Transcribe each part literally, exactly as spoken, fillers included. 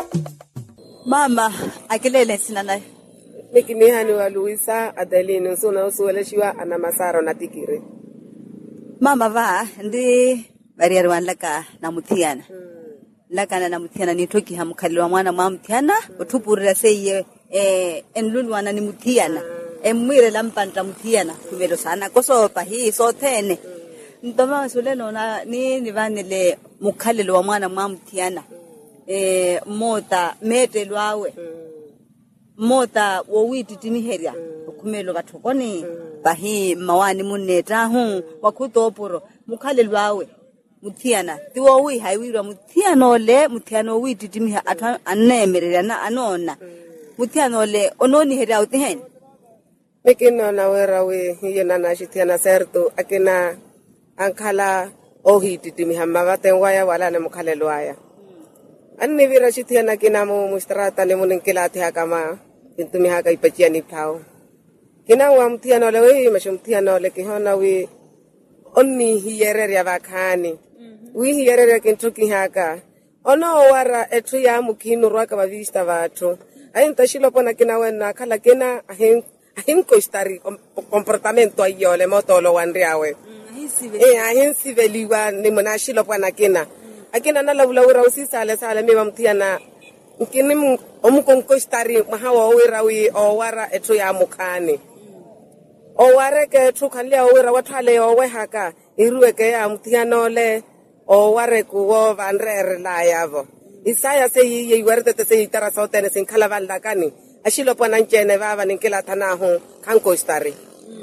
Mama, akilele sina naye. Nikimihani wa Luisa Adeline usuna usueleshiwa ana masaro na tikire. Mama va ndi bariari wanlaka na mutiana. Hmm. Laka na mutiana nitoki hamkaliwa mwana mwa mutiana hmm. Utupurira seye eh enlulu wana ni mutiana. Hmm. Emwire lampanta mutiana kumelo sana koso pa hii sotene. Hmm. Ndoma suleno na ni nivanile mukhalelo wa mwana mwa mutiana. Hmm. Eh mota mete lwawe. Hmm. Mota wowiti timiheria mm. Kumelo batokoni mm. Bahi mawani muneta hu wakutoporo mukhale lwawe mutiana tiwowi haiwirwa mutiana ole mutiana wowiti timiha anemerera na anona mm. Mutiana ole ononi heria uthen mekino na werawe yena na shitiana serto akina ankhala ohiti timiha mabate waya wala ne mukhale lwaya mm. Anni vira shitiana kina mu mustrata le munkilati hakama Tumi haka ipachia ni pao. Kina wa mtiano le we masho mtiano le kihona we onni hiyerere ya vakani. We hiyerere kintuki haka. Ono wara etu ya mukinu rwaka vavista vatu. Ayin tashilo pona kina wena kala kina ahin ahin koistari comportamento ayo le motolo wandriawe. Eh ahin siveliwa ni munashilo pona kina. Akina nala ulawura usisa ale sale miwa mtiana Kini omukon stari mahawa owera wi owara etu ya mukani. Oware ke etu kanlia owera watale owe haka iruwe ke ya mutiano le oware kuwo vanrere la yavo. Isaya se yi yiwerte te se itara sote ne sin kalavalda kani. Ashilo pwana nchene vava ninkila tanahu kanko stari.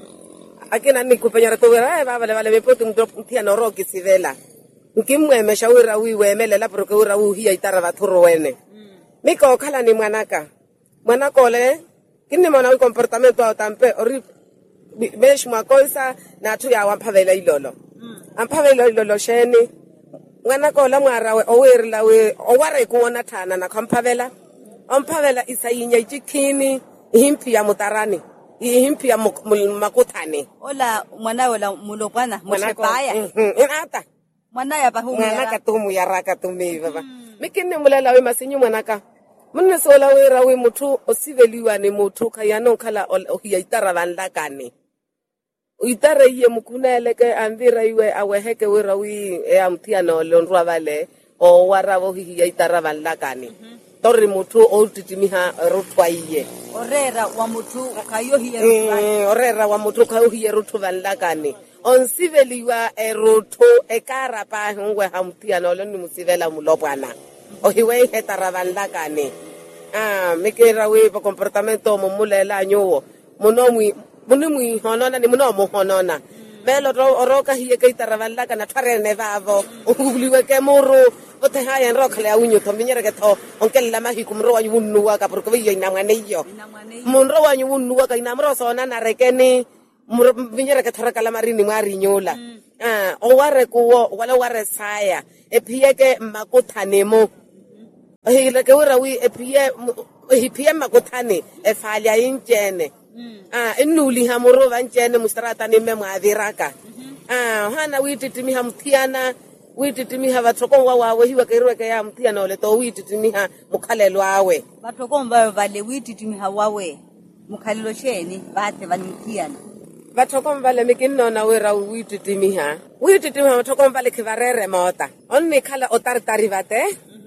Akina ni kupenyara towera vava le vale mepotu mutiano roki sivela. Nkimwe meshawira wi wemele la proke ura wi hiya itara vaturu wene. Miko kala ni mwanaka. Mwanako le kini mwana wi comportamento au tampe ori besh mwakoisa na tu ya wampavela ilolo. Mm. Ampavela ilolo sheni. Mwanako la mwarawe owerla we oware kuona thana na kampavela. Ampavela isayinya ichikini himpi ya mutarani. Himpi ya makutani. Ola mwanawe la mulopana mushepaya. Mhm. Inata. Mwanaya bahumu ya mwanaka tumu ya raka tumi baba. Mm. Mikini mulala we masinyu mwanaka. Mune sola we rawe mutu osiveliwa ni mutu kayano kala ohiya itara vandakani. Uitara iye mukuna leke andira iwe aweheke we rawi e amtiano lonrwa vale o waravo hiya itara vandakani. Mm -hmm. Tori mutu o titimiha rutwa iye. Orera wa mutu kayo hiya rutwa. Eh, orera wa mutu kayo hiya rutwa vandakani. On siveliwa e rutu e karapa ngwe hamtiano loni musivela mulopwana. Ohiwe hetaravandakani. Ah, mikira we pa comportamento mumulela nyowo. Munomwi munimwi honona ni munomo honona. Melo ro oroka hiye ke taravandaka na twarene vavo. Uliwe ke muru ote haya nrokle awunyo to minyere ke to onkella mahi kumro wa yunnuwa ka porque wiyo ina mwaneyo. Munro wa yunnuwa ka ina mro sona na rekeni muro minyere ke thora kala marini mwari nyola. Ah, oware kuwo wala ware saya. Epie ke makuthanemo. Hile ke ura wi epie epie makuthane efalia injene. Ah, enuli hamuro vanjene mustrata ni memwa adiraka. Ah, hana wi titimi hamtiana, wi titimi ha vatroko wa wa hiwa ke ruwe ke ya mtiana ole to wi titimi ha mukhalelo awe. Vatroko mba vale wi titimi ha wawe. Mukhalelo sheni vate vanimtiana. Vatroko mbale mikino na wera wi titimi ha. Wi titimi ha vatroko mbale kivarere mota. Onni khala otartari vate.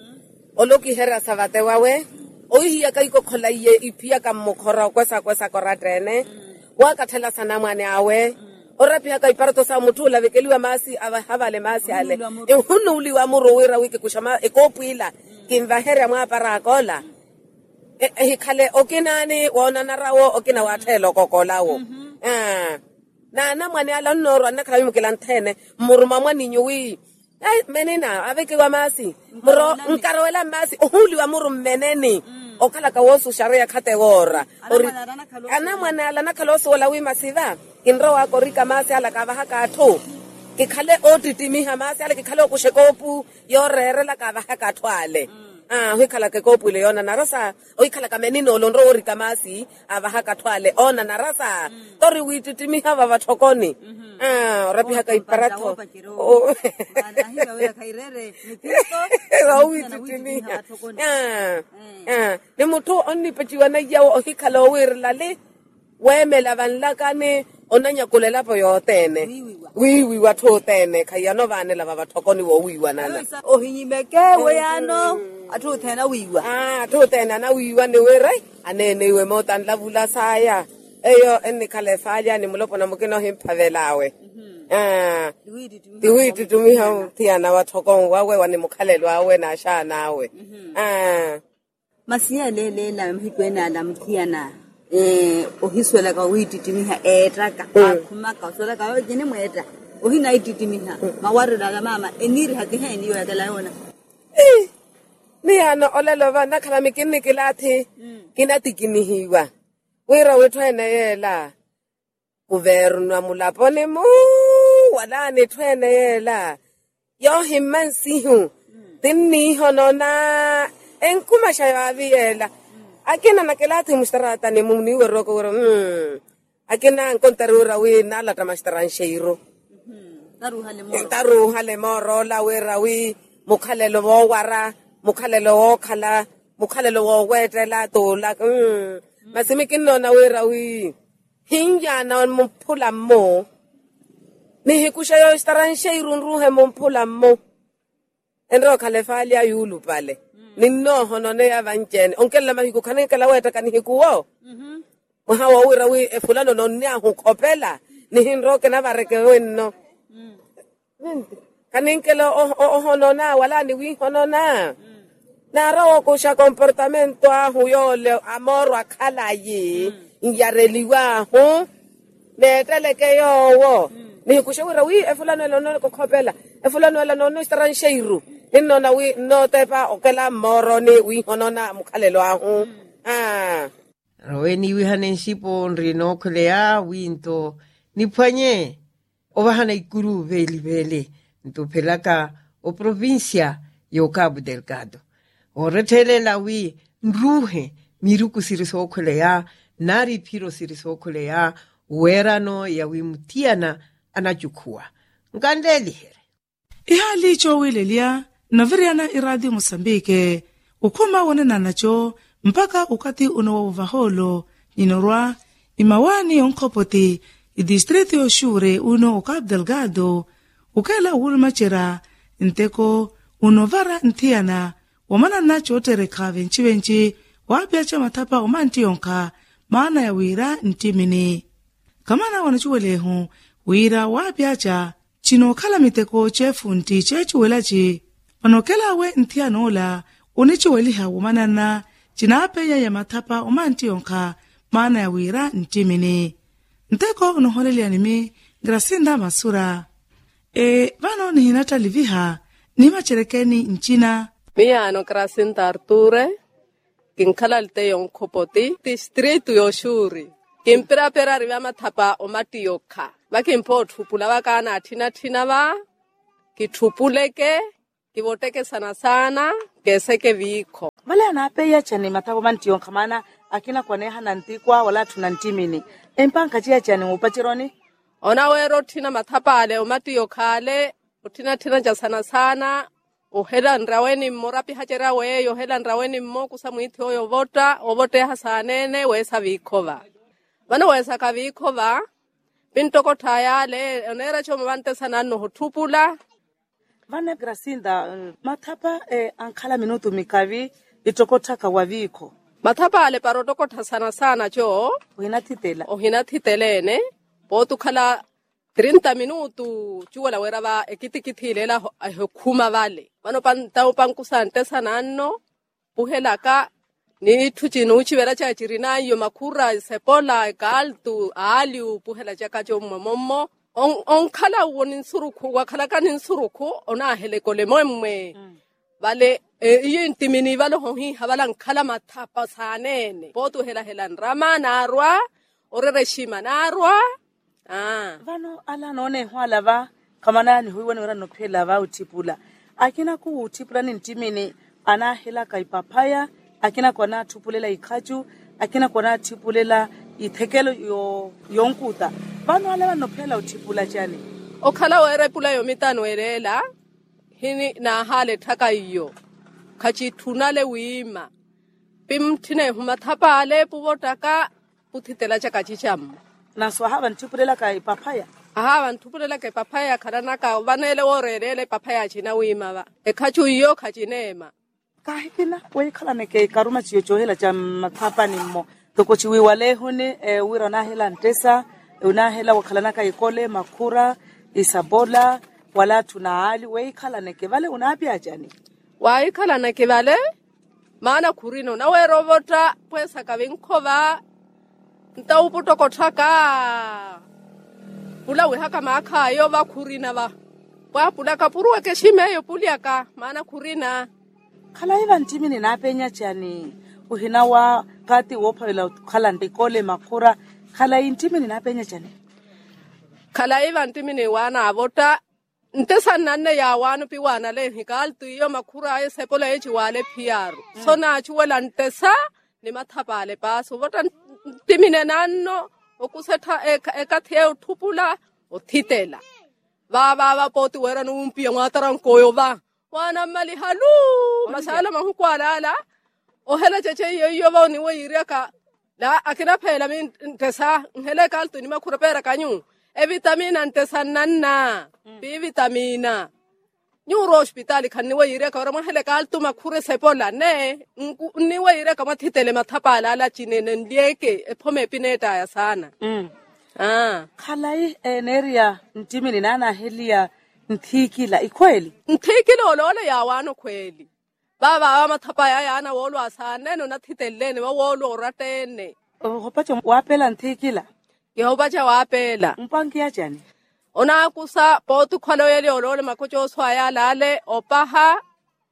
Oloki hera savate wawe ohi ya kaiko khola iye ipia ka mokhora kwesa kwesa koratene wa kathela sana mwane awe orapia ka iparto sa muthula vekeliwa masi ava havale masi ale e hunu uliwa muro wera wiki kushama e kopila kimva hera mwa para kola e khale okinani wona narawo okina wathelo kokolawo ah na na mwane ala noro na khala yimukela nthene muruma mwani nyuwi Ay menena aveke wa masi muro nkarowela masi ohuli wa muru meneni okala ka wosu sharia khate wora ana mwana ala nakaloso wala wi masiva kinro wa korika masi ala ka baha ka tho ke khale otitimi ha masi ala ke khale ku shekopu yo rere la ka baha ka thwale ah ho ikhala ke kopule yona narasa o ikhala ka menino londro ori kamasi ava haka twale ona narasa tori wititimi hava vathokoni ah rapi haka iparato o bana hiba we khairere nikito o wititimi ah ah le motho onni petiwa na ya o ikhala o irla le wemela vanlakane onanya kulela po yotene wiwi watho tene khayano vane lava vathokoni wo wiwa nana o hinyimeke we ano athu thena wiwa ah athu thena na wiwa ne we rai anene we mo tan lavula saya eyo enne khale falya ni mulopo na mukeno himphavelawe ah diwiti tumi ha tiana wathokon wawe wane mukhalelwa we na sha nawe ah masiya le le la mhikwena la mthiana eh ohiswela ka uititimiha etra ka khuma ka sola ka jene mweta ohina ititimiha mawarira la mama eniri hakehe niyo ya kala yona eh ni ana olelo bana khala mikini kilathi kinati kinihiwa wera wethwena yela kuvernwa mulapone mu wala ne thwena yela yo himmansihu tinni honona enkuma shayavi yela akena nakelati mustarata ne mumni weroko wero mm akena nkontarura we nala tamashtara nsheiro taru hale moro taru hale moro la wera we mukhalelo wo wara mukhalelo wo khala mukhalelo wo wetela tola mm masimikino na wera we hinja na mphula mo ni hikusha yo stara nsheiro nruhe mphula mo enro khalefali ayulu pale ninno honone ya vanjene onkela mahiku khanekela weta kanihikuwo mhm mohawa wira we efulano nonnya ho khopela ni hinroke na bareke wenno mhm kanenkela o honona wala ni wi honona na ro ko sha comportamento a ho yole amoro akhala yi nyareliwa ho neteleke yowo ni kushawira we efulano lono ko khopela efulano la nono stran sheiru inno na wi no tepa okela moro ni wi honona mukhalelo ahu ah roeni wi hanen sipo rino khlea winto ni phanye o bahana ikuru veli veli nto pelaka o provincia yo Cabo Delgado o retele la wi nruhe miruku siriso khlea nari piro siriso khlea werano ya wi mutiana anachukua ngandeli here ihali cho wilelia naviriana iradi Mosambike ukuma wonena nacho mpaka ukati uno uvaholo ninorwa imawani onkopoti idistrito yoshure uno o Cabo Delgado ukela ulmachera nteko unovara ntiana wamana nacho tereka venchi venchi wabiacha matapa omanti yonka maana ya wira ntimini kamana wanachuwelehu wira wabiacha chino kala miteko chefu nti chechu welachi panokela we ntianola unichiweliha womanana chinapeya ya matapa omanti yonka maana ya wira ntimini nteko unoholeli animi Gracinda Masura e vano ni hinata liviha ni macherekeni nchina Miano Gracinda Arture kinkhala lte yonkopoti district yoshuri kimpira pera riva matapa omati yokha bakimpo thupula bakana athina thina ba kithupuleke kiboteke sana sana keseke vikho vale anapeya chani matapa manti yonka maana akina kwaneha nantikwa wala tunantimini empanka chia chani upachironi ona wero thina mathapale omati yokhale uthina thina ja sana sana uhela nraweni morapi hachera we yo hela nraweni mo kusamwithi oyo vota ovote hasanene wesa vikhova vana wesa ka vikhova pintoko thayale onera chomo vante sanano hothupula vana Gracinda uh, mathapa eh, ankhala minuto mikavi itokotha ka waviko mathapale parotokotha sana sana cho uhina thitela ohina thitelene potu khala treinta minutu chuwala wera ba ekitikithilela khuma vale vano pantau pankusante sanano puhelaka ni thuchino uchivera cha chirinayo makhura sepola galtu aliu puhela chaka cho mommo on on khala woni nsurukhu wa khala kan nsurukhu ona hele kole momwe vale iye ntimini vale hohi havala nkhala mathapa sanene potu hela hela nrama narwa orere shima narwa ah vano ala none hwala va kamana ni huiwani wera nophela va utipula akina ku utipula ni ntimini anahela ka ipapaya akina kona thupulela ikhaju akina kona thupulela ithekelo yo yonkuta vano ala vanophela uthipula chani okhala were pula yo mitano elela hini na hale thaka iyo khachi thunale wima pimthine humathapale puvotaka puthitela cha kachicham na swahaba nthupulela ka ipapaya aha vanthupulela ke papaya kharana ka vanele orelele papaya china wima va ekhachu iyo khachinema kahikina we khala ne ke karuma chiyo johela cha mathapa ni mo toko chiwi wale hone e, wira na hela ntesa una hela wakhalana ka ikole makhura isabola wala tunali we khala ne ke vale unapya jani wa ikhala ne ke vale mana khurino na we robota pwesa ka vinkhova nta uputoko thaka pula we haka makha yo va khurina va wa pula ka puruwe ke shimeyo puliaka mana khurina khala iva ntimini na penya chani uhina wa kati wophela khala ndikole makhura khala intimini na penya chani khala iva ntimini wana avota ntesa nanne ya wanu pi wana le hikal tu yo makhura e sepola e chiwale piaru mm. so na chuwela ntesa ni mathapale paso vota ntimine nanno okusetha ekathie uthupula uthitela va va va poti wera numpi ngwatara nkoyo va wana mali halu masala mahukwalala ohela cheche yo va ni we ireka la akina phela min ntesa ngele kaltu ni makhurapera kanyu e vitamina ntesa nanna bi vitamina nyuro hospital khanni we ireka ora mahele kaltu makhure sepola ne ni we ireka mathitele mathapala la chinene ndieke ephome pineta ya sana mm ah khalai eneria ntimini nana helia nthikila ikweli nthikila olole ya wano kweli baba amathapaya yana wolo asane no nathitelene wa wolo ratene hopacho wapela nthikila yehobacha wapela mpangi ya jani ona kusa potu kholo yele olole makocho swaya lale opaha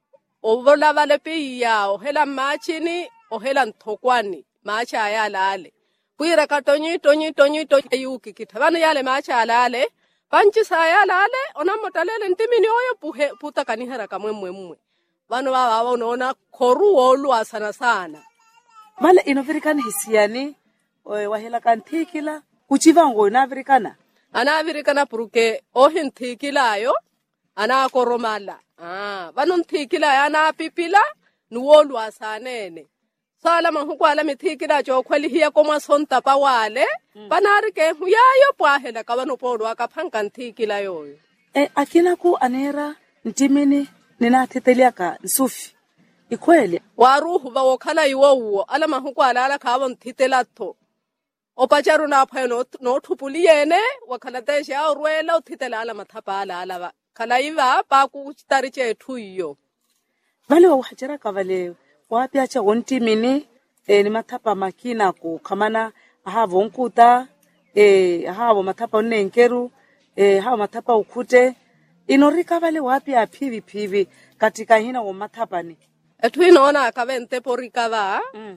ovola vale piya ohela machini ohela nthokwani macha ya lale kuira katonyi tonyi tonyi tonyi yuki kithabana yale macha lale panchi saya lale ona motalele ntimini oyo puhe puta kanihera kamwemwe mwe vano va va unaona khoru olu asana sana vale inovirikana hisiani wahela kanthikila uchivango inavirikana ana avirikana puruke ohi nthikilayo ana koromala ah vano nthikila yana pipila nuwolu asanene sala mahukwala mithikila jo khwelihiya koma sonta pawale banari ke huyayo pwahela kabano podo akaphanka nthikila yoyo e akina ku anera ntimini nina thiteliaka nsufi ikwele waruhu ba wokhala iwo ala mahukwala ala khawo nthitela tho opacharu na pheno no thupuliyene wakhala teshe awrwela uthitela ala mathapala ala khala iva pa ku chitari chethu iyo vale wa hajara kavale wapi acha wontimini e, ni mathapa makina ku khamana aha vonkuta e aha mathapa nenkeru e aha mathapa ukhute inorika vale wapi aphivi phivi katika hina wa mathapa ni ethu inaona akavente porika va mm.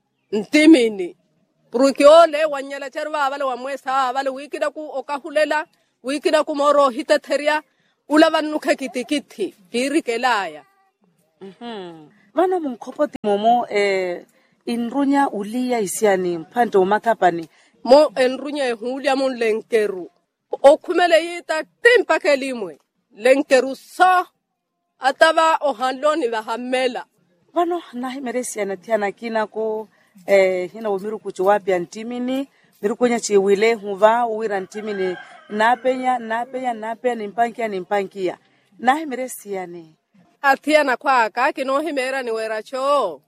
ntimini purukiole wanyela cherva vale wamwesa vale wikida ku okahulela wikida ku moro hitetheria ulavanukhe kitikiti kirikelaya mhm vano munkhopoti momo eh inrunya ulia isiani mphanto mathapani mo enrunya ehulia mon lenkeru okhumele yita timpa kelimwe lenkeru so atava ohandloni vahamela vano nahi meresiana thiana kina ko eh hina umiru kuchwapi antimini mirukonya chiwile huva uwira ntimini napenya napenya napenya nimpankia nimpankia nahi meresiane athiana kwaka kinohimera ni weracho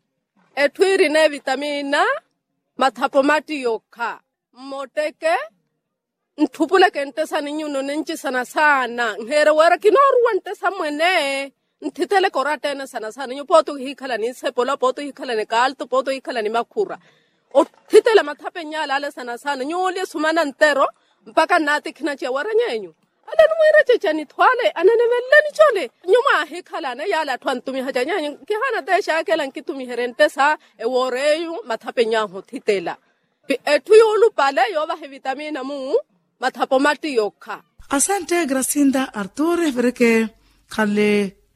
etwiri ne vitamina mathapo mati yokha moteke nthupule kentesa ninyuno nenchi sana sana nghere wera kinoruwa ntesa mwene nthitele koratene sana sana nyopoto hikhala ni sepola poto hikhala ni kalto poto hikhala ni makhura o thitele mathape nyala ale sana sana nyole sumana ntero mpaka nati khina che wera nyenyu ale nwera chechani thwale anane velani chole nyuma hikhala na yala thwantumi hajanya kihana desha akela nkitumi herentesa e woreyu mathape nyaho thitela ethu yolu pale yo va vitamina mu mathapo mati yokha asante Gracinda Arturo vereke khale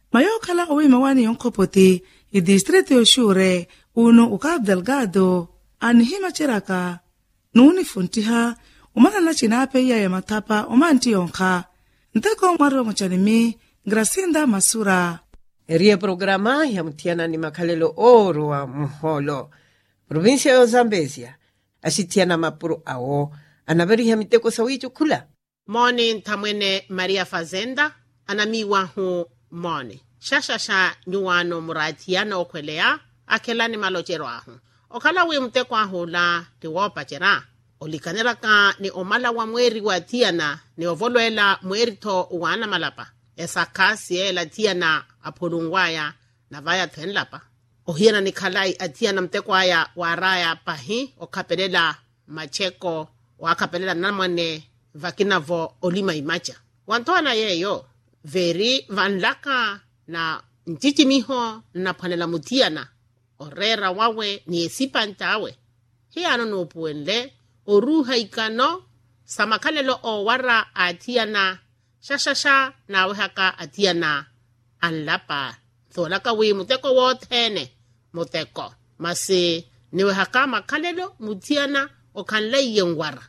mayokhala owi mawani yonkopoti i distrito yoshure uno uCabo Delgado anihima cheraka nuni funtiha umana na chinape ya ya matapa umanti yonkha nteko mwaro mchanimi Gracinda Masura. Erie programa ya mtiana ni makalelo oro wa muholo. Provincia ya Zambezia asitiana mapuro ao anaveri ya miteko sawicho kula. Moni ntamwene Maria Fazenda anamiwa hu moni. Shashasha nyuano muratiana okwelea akelani malojero ahu. Okala we mteko ahu la tiwopa jera. Olikanera ka ni omala wa mweri wa tiana ni ovoloela mweri to uwana malapa. Esa kasi e la tiana apurungwaya na vaya tenlapa. Ohiana ni kalai atiana mteko aya waraya pahi o kapelela macheko o kapelela namane vakinavo olima imacha. Wantoana yeyo veri vanlaka na ntiti miho na panela mutiana orera wawe ni esipa ntawe. Hi ano nupuenle oruha ikano samakalelo o wara atiana shashasha na wehaka atiana anlapa. Tholaka wi muteko wotene muteko. Masi ni wehaka makalelo mutiana o kanlei yengwara.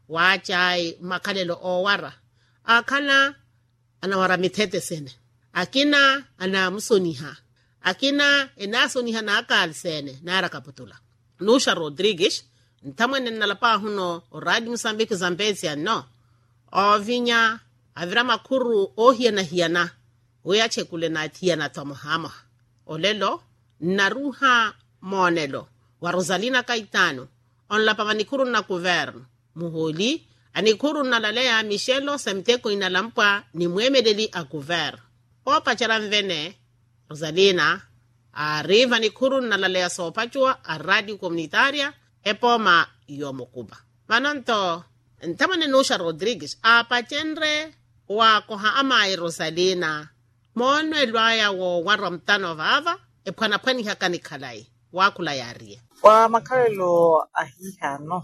Wachai makalelo o wara. Akana anawara mitete sene. Akina ana musoniha. Akina enasoniha na akal sene. Nara kaputula. Nusha Rodriguez. Ntamwene nalapa huno o Radio Mozambique Zambezia no. O vinya avira makuru o hiana hiana. Uyache kule na tiana tomohama. Olelo naruha monelo. Wa Rosalina Caetano. On la pavanikuru na gouverne. Muholi anikuru na lalea Michelo semteko inalampa ni mwemedeli a gouverne. O pacharamvene Rosalina arriva nikuru na lalea sopachua a radio comunitaria epoma yomokuba. Mananto ntamane Nusha Rodriguez a pachenre wa koha ama Rosalina mono elwaya wo waramtano vava epana pani hakani kalai wakula yarie wa makalelo ahiha no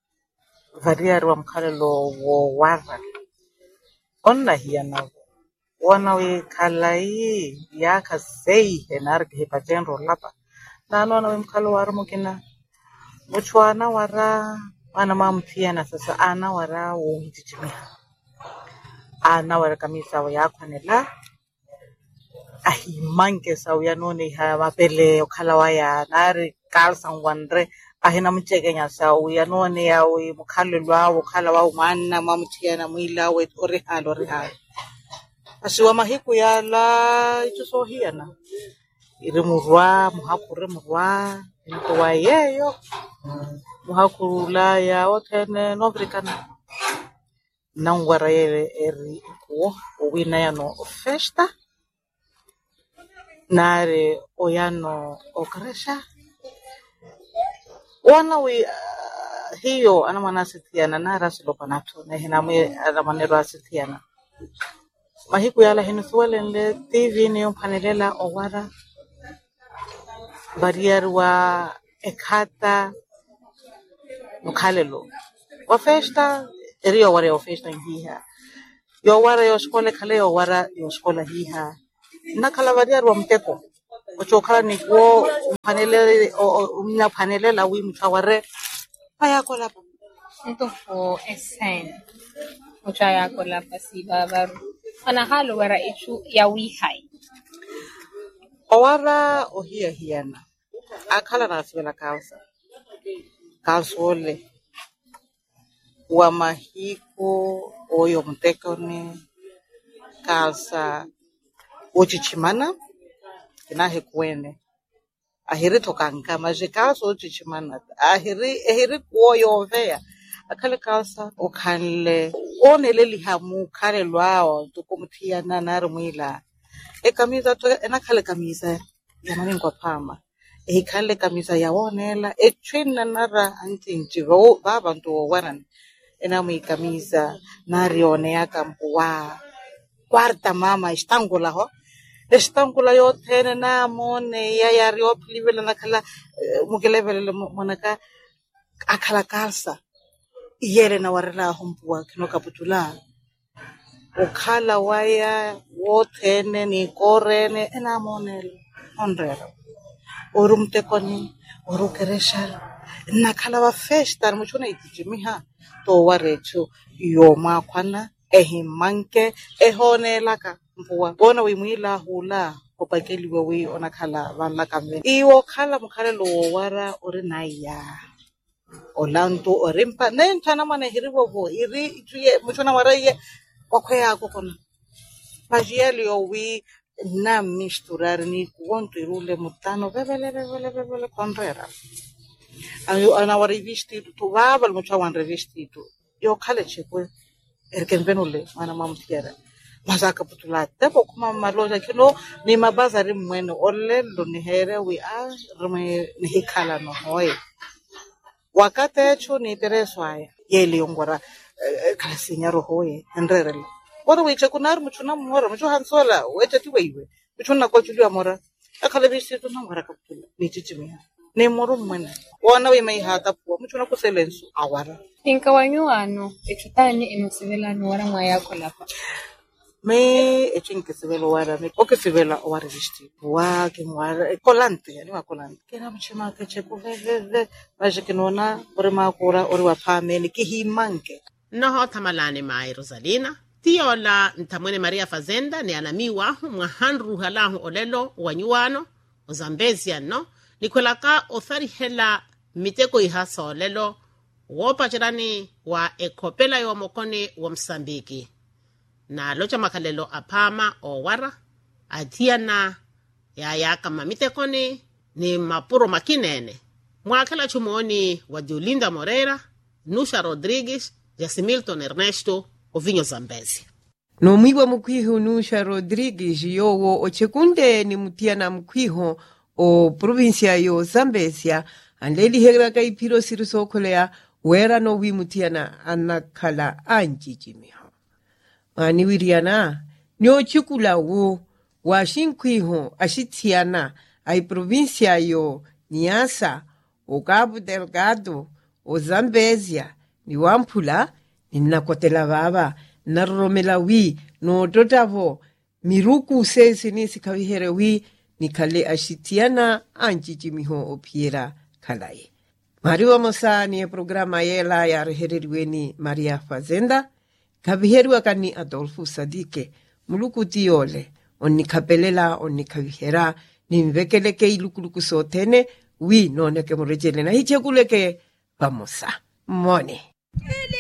variari wa makalelo wo wara onna hiana wana we kalai yaka sei enarge hepatendro lapa nano na we mkalo wara mukina muchwana wara wana mamfiana sasa ana wara wo mtichimia ana wara kamisa wa yakwanela ahi manke sawiya none ha mapele okhala waya nari kalsan wandre ahina mchekenya sawiya none yawe mukhalelwa okhala wa umana mamuthiana muila we ore halo re halo asiwa mahiku yala ituso hiana ire murwa muhakure murwa nto wayeyo muhakurula ya otene novrikana nangwara yere eri ko wina yano festa nare oyano okresha wana we uh, hiyo ana manasitiana nara silopanato na hina mwe ana manero asitiana mahiku yala hinu swelende T V ni yompanelela owara barrier wa ekata mukhalelo wa festa eriyo ware wa festa hiha yo ware yo skole khale yo wara yo skola hiha nakhala barrier wa mteko ochokhala ni wo panele o mina panele la wi mthaware aya kola Ito po esen muchaya kola pasiba baru ana halo wara ichu ya wihai owara ohia hiana akhala na sibela kausa kalsole wa mahiko oyo mteko ni kalsa ochichimana inahe kwene ahiri tokanka maje kalso ochichimana ahiri ehiri koyo vea akale kalsa okhanle onele lihamu khale lwao tukumthiyana narumila ekamisa to enakhale kamisa yamani kwa phama ekhale kamisa yawonela echwina nara antinji ro babantu waran enamu kamisa narione yakampuwa quarta mama istangula ho istangula yo thene na mone ya yari ophilibela nakhala mukelevele monaka akhala kalsa yere na warela humpuwa kino kaputula ukhala waya wothene ni korene ena monelo onrero orumte koni orukeresha nakhala wa festa muchona itijimiha to warecho yo makwana ehimanke ehone laka mpuwa bona wimwila hula opakeliwe we onakhala vanla kamve iwo khala mukhalelo wara ori naya olanto orimpa nentana mana hiriwo vo iri tuye muchona waraye wakhaya kokona pajeli owi na misturar ni kuonto irule mutano bebele bebele bebele konrera ayo ana wari vestido tu babal mucha wan revestido yo khale chekwe erken benule mana mamtiera mazaka putulata po kuma maloja kino ni mabazari mwene olelo ni here we a rme ni hikala no hoye wakati echo ni tereswaya yeli ongora kala sinyaro hoye enrerele ora weche kunar muchuna mora muchu hansola weche tiweiwe muchuna ko chulwa mora akala vestido no mora kaputula ni chichimia ne moro mwene wana we mai hata po muchuna ko selensu awara Inka wanyuano echutani enosivela no wara mwaya kolapa me echinke sivelo wara me oke sivela wara vesti wa ke wara kolante ni wa kolante kena mchima ke cheku veve vaje kinona ore makura ore wa pameni ki himanke noho tamalane mai Rosalina tiola ntamwene Maria Fazenda ni anamiwa mwahanru halahu olelo wanyuano ozambezia no nikolaka othari hela miteko ihasa olelo wopa jirani wa ekopela yo mokone wa Msambiki na locha makalelo apama o wara atiana ya ya kama mitekoni ni mapuro makinene mwakala chumoni wa Diolinda Moreira, Nusha Rodrigues, Jasimilton Ernesto Ovinho Zambezi no mwiwa mukwiho Nusha Rodrigues yowo ochekunde ni mutiana mkwiho o provincia yo Zambezia andeli hegra kai piro sirisokolea wera no wimutiana anakala anjijimiho ani wiriana nyo chukula wo washinkwiho ashitiana ai provincia yo Niassa o Cabo Delgado o Zambezia ni wampula ni nakotela baba naromela wi no dotavo miruku sesi ni sikawihere wi ni kale ashitiana anjijimiho opiera kalai Mariwa Mosa ni programa yela ya rehereriweni Maria Fazenda kabiherwa kani Adolfo Sadike muluku tiole onni kapelela onni kabihera ni mvekeleke ilukuluku sotene wi noneke murejele na hichekuleke pamosa mone